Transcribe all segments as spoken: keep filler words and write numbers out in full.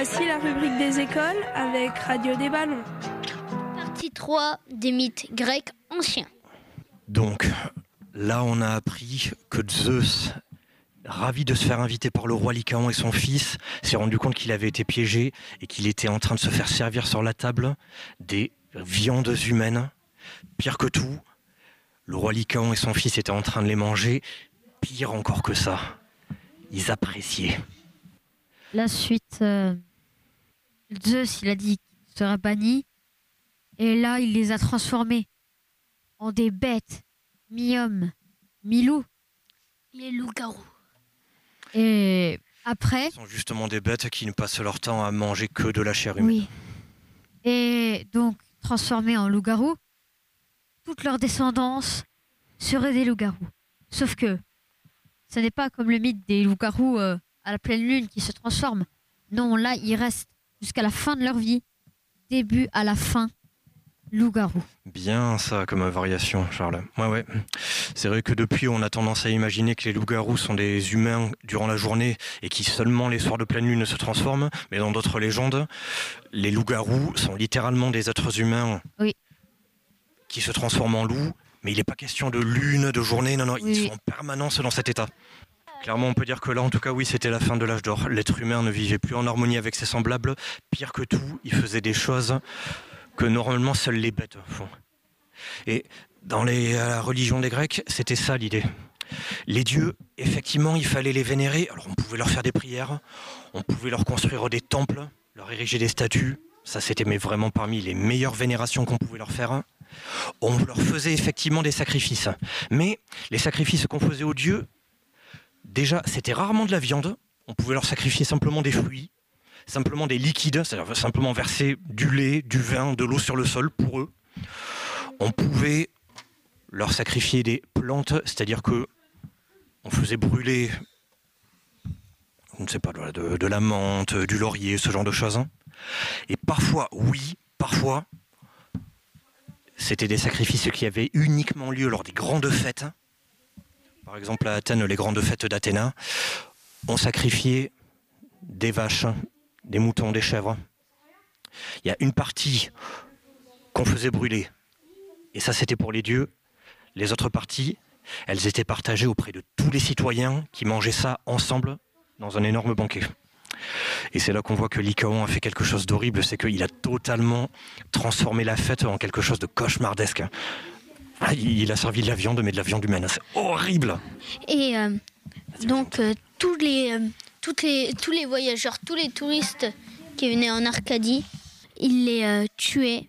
Voici la rubrique des écoles avec Radio des Ballons. Partie trois des mythes grecs anciens. Donc, là on a appris que Zeus, ravi de se faire inviter par le roi Lycaon et son fils, s'est rendu compte qu'il avait été piégé et qu'il était en train de se faire servir sur la table des viandes humaines. Pire que tout, le roi Lycaon et son fils étaient en train de les manger. Pire encore que ça, ils appréciaient. La suite, euh, Zeus, il a dit qu'il serait banni. Et là, il les a transformés en des bêtes, mi-hommes, mi-loups. Les loups-garous. Et après... Ce sont justement des bêtes qui ne passent leur temps à manger que de la chair humaine. Oui. Et donc, transformés en loups-garous, toute leur descendance serait des loups-garous. Sauf que ce n'est pas comme le mythe des loups-garous euh, à la pleine lune qui se transforment. Non, là, ils restent jusqu'à la fin de leur vie, début à la fin, loup-garou. Bien ça comme variation, Charles. Ouais, ouais. C'est vrai que depuis, on a tendance à imaginer que les loups-garous sont des humains durant la journée et qui seulement les soirs de pleine lune se transforment. Mais dans d'autres légendes, les loups-garous sont littéralement des êtres humains oui. qui se transforment en loups. Mais il n'est pas question de lune, de journée, non, non, oui. ils sont en permanence dans cet état. Clairement, on peut dire que là, en tout cas, oui, c'était la fin de l'âge d'or. L'être humain ne vivait plus en harmonie avec ses semblables. Pire que tout, il faisait des choses que normalement seules les bêtes font. Et dans les, la religion des Grecs, c'était ça l'idée. Les dieux, effectivement, il fallait les vénérer. Alors on pouvait leur faire des prières, on pouvait leur construire des temples, leur ériger des statues. Ça, c'était mais vraiment parmi les meilleures vénérations qu'on pouvait leur faire. On leur faisait effectivement des sacrifices. Mais les sacrifices qu'on faisait aux dieux, déjà, c'était rarement de la viande. On pouvait leur sacrifier simplement des fruits, simplement des liquides, c'est-à-dire simplement verser du lait, du vin, de l'eau sur le sol pour eux. On pouvait leur sacrifier des plantes, c'est-à-dire que on faisait brûler, je ne sais pas, de, de la menthe, du laurier, ce genre de choses. Et parfois, oui, parfois, c'était des sacrifices qui avaient uniquement lieu lors des grandes fêtes. Par exemple, à Athènes, les grandes fêtes d'Athéna, on sacrifiait des vaches, des moutons, des chèvres. Il y a une partie qu'on faisait brûler, et ça c'était pour les dieux. Les autres parties, elles étaient partagées auprès de tous les citoyens qui mangeaient ça ensemble dans un énorme banquet. Et c'est là qu'on voit que Lycaon a fait quelque chose d'horrible, c'est qu'il a totalement transformé la fête en quelque chose de cauchemardesque. Il a servi de la viande, mais de la viande humaine. C'est horrible. Et euh, donc, euh, tous, les, euh, toutes les, tous les voyageurs, tous les touristes qui venaient en Arcadie, il les euh, tuait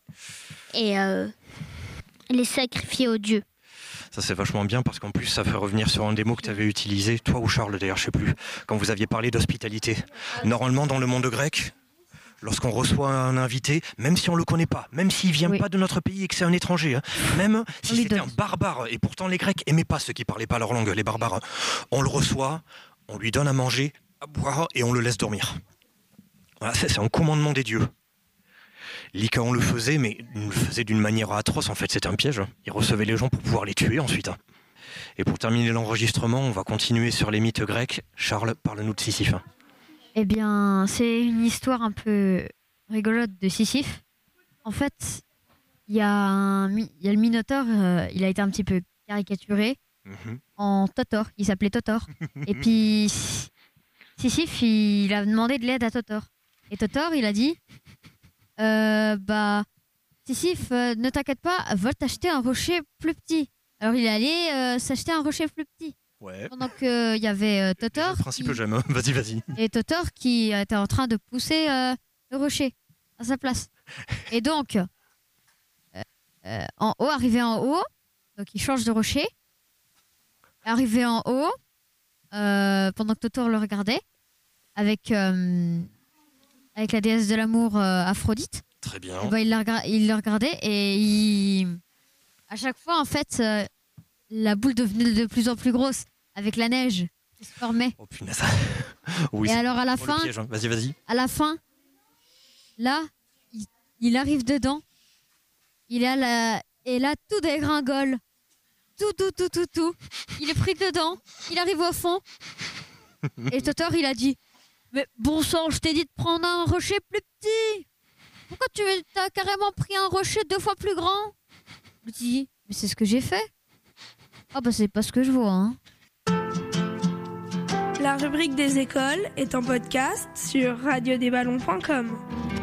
et euh, les sacrifiait aux dieux. Ça c'est vachement bien parce qu'en plus ça fait revenir sur un des mots que tu avais utilisé, toi ou Charles d'ailleurs, je sais plus, quand vous aviez parlé d'hospitalité. Normalement dans le monde grec, lorsqu'on reçoit un invité, même si on le connaît pas, même s'il vient oui. pas de notre pays et que c'est un étranger, hein, même si oui, c'était de... un barbare, et pourtant les Grecs aimaient pas ceux qui parlaient pas leur langue, les barbares, on le reçoit, on lui donne à manger, à boire et on le laisse dormir. Voilà, c'est, c'est un commandement des dieux. Lycaon le faisait, mais il le faisait d'une manière atroce. En fait, c'était un piège. Il recevait les gens pour pouvoir les tuer ensuite. Et pour terminer l'enregistrement, on va continuer sur les mythes grecs. Charles, parle-nous de Sisyphe. Eh bien, c'est une histoire un peu rigolote de Sisyphe. En fait, il y, y a le Minotaure, euh, il a été un petit peu caricaturé mm-hmm. en Totor. Il s'appelait Totor. Et puis, Sisyphe, il a demandé de l'aide à Totor. Et Totor, il a dit... Euh, bah, Sisyphe, euh, ne t'inquiète pas, va t'acheter un rocher plus petit. Alors il est allé euh, s'acheter un rocher plus petit. Ouais. Pendant qu'il euh, y avait euh, Totor. Le principe qui... j'aime, hein. Vas-y, vas-y. Et Totor qui était en train de pousser euh, le rocher à sa place. Et donc, euh, euh, en haut, arrivé en haut, donc il change de rocher. Arrivé en haut, euh, pendant que Totor le regardait, avec. Euh, avec la déesse de l'amour euh, Aphrodite. Très bien. Et ben, il, la, il le regardait et il... à chaque fois, en fait, euh, la boule devenait de plus en plus grosse avec la neige qui se formait. Oh punaise. Oui, et alors à la fin, piège, hein. Vas-y, vas-y. À la fin, là, il, il arrive dedans. Il a la... Et là, tout dégringole. Tout, tout, tout, tout, tout. Il est pris dedans. Il arrive au fond. Et Totor, il a dit... Mais bon sang, je t'ai dit de prendre un rocher plus petit. Pourquoi tu as carrément pris un rocher deux fois plus grand? Je dis, mais c'est ce que j'ai fait. Ah bah c'est pas ce que je vois, hein. La rubrique des écoles est en podcast sur radio des ballons point com.